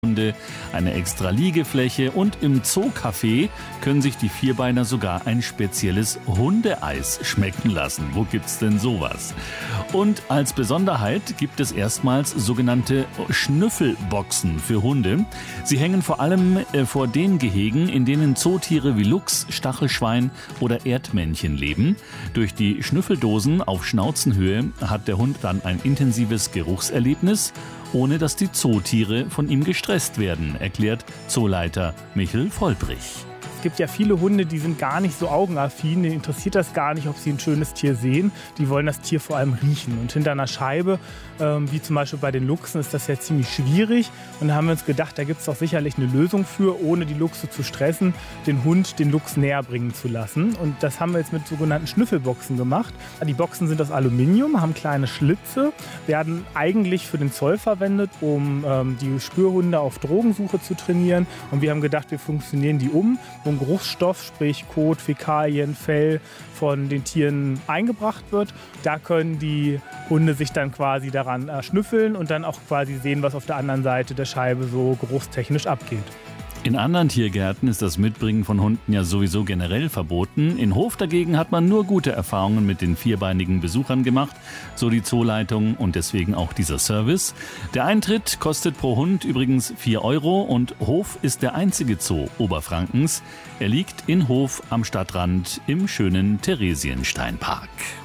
Hunde, eine extra Liegefläche und im Zoocafé können sich die Vierbeiner sogar ein spezielles Hundeeis schmecken lassen. Wo gibt's denn sowas? Und als Besonderheit gibt es erstmals sogenannte Schnüffelboxen für Hunde. Sie hängen vor allem vor den Gehegen, in denen Zootiere wie Luchs, Stachelschwein oder Erdmännchen leben. Durch die Schnüffeldosen auf Schnauzenhöhe hat der Hund dann ein intensives Geruchserlebnis, ohne dass die Zootiere von ihm gestresst werden, erklärt Zooleiter Michel Vollbrich. Es gibt ja viele Hunde, die sind gar nicht so augenaffin, denen interessiert das gar nicht, ob sie ein schönes Tier sehen. Die wollen das Tier vor allem riechen. Und hinter einer Scheibe, wie zum Beispiel bei den Luchsen, ist das ja ziemlich schwierig. Und da haben wir uns gedacht, da gibt es doch sicherlich eine Lösung für, ohne die Luchse zu stressen, den Hund den Luchs näher bringen zu lassen. Und das haben wir jetzt mit sogenannten Schnüffelboxen gemacht. Die Boxen sind aus Aluminium, haben kleine Schlitze, werden eigentlich für den Zoll verwendet, um die Spürhunde auf Drogensuche zu trainieren. Und wir haben gedacht, wir funktionieren die um, wo ein Geruchsstoff, sprich Kot, Fäkalien, Fell von den Tieren eingebracht wird. Da können die Hunde sich dann quasi daran schnüffeln und dann auch quasi sehen, was auf der anderen Seite der Scheibe so geruchstechnisch abgeht. In anderen Tiergärten ist das Mitbringen von Hunden ja sowieso generell verboten. In Hof dagegen hat man nur gute Erfahrungen mit den vierbeinigen Besuchern gemacht, so die Zooleitung und deswegen auch dieser Service. Der Eintritt kostet pro Hund übrigens 4 € und Hof ist der einzige Zoo Oberfrankens. Er liegt in Hof am Stadtrand im schönen Theresiensteinpark.